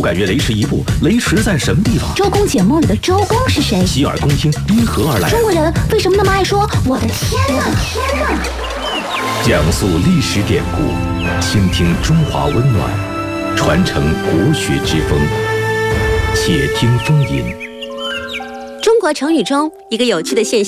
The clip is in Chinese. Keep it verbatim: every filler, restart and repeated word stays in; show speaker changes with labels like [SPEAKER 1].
[SPEAKER 1] 敢越雷池一步，雷池在什么地方？
[SPEAKER 2] 周公解梦里的周公是谁？
[SPEAKER 1] 洗耳恭听，因何而来？
[SPEAKER 2] 中国人为什么那么爱说我的天哪？天哪！
[SPEAKER 1] 讲述历史典故，倾听中华温暖，传承国学之风。且听风吟。
[SPEAKER 3] 中国成语中一个有趣的现象。